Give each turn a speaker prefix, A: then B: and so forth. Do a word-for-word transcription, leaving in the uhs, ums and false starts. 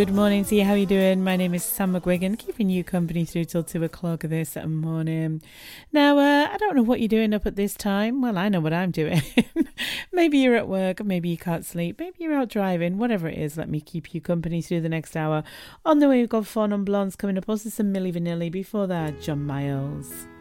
A: Good morning to you. How are you doing? My name is Sam McGuigan, keeping you company through till two o'clock this morning. Now, uh, I don't know what you're doing up at this time. Well, I know what I'm doing. Maybe you're at work, maybe you can't sleep, maybe you're out driving, whatever it is, let me keep you company through the next hour. On the way, we've got Fawn and Blondes coming up, also some Milli Vanilli. Before that, John Miles.